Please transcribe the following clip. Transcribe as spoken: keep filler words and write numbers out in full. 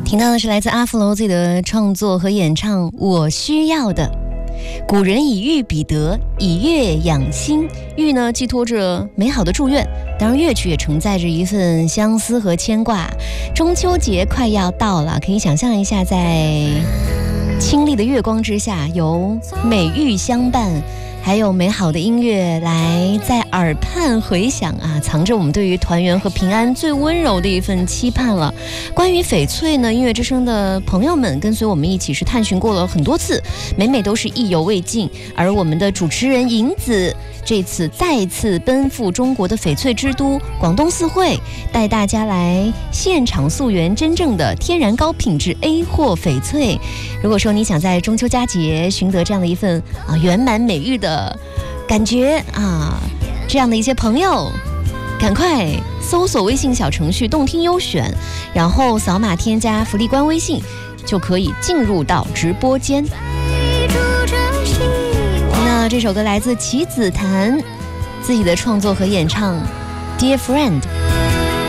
听到的是来自阿弗罗自己的创作和演唱《我需要的》。古人以玉比德，以乐养心。玉呢，寄托着美好的祝愿，当然乐曲也承载着一份相思和牵挂。中秋节快要到了，可以想象一下，在清丽的月光之下，有美玉相伴，还有美好的音乐来在耳畔回响啊，藏着我们对于团圆和平安最温柔的一份期盼了。关于翡翠呢，音乐之声的朋友们跟随我们一起是探寻过了很多次，每每都是意犹未尽。而我们的主持人银子这次再次奔赴中国的翡翠之都广东四会，带大家来现场溯源真正的天然高品质 A 货翡翠。如果说你想在中秋佳节寻得这样的一份啊圆满美玉的感觉啊，这样的一些朋友，赶快搜索微信小程序动听优选，然后扫码添加福利官微信，就可以进入到直播间。这首歌来自棋子檀自己的创作和演唱 Dear Friend。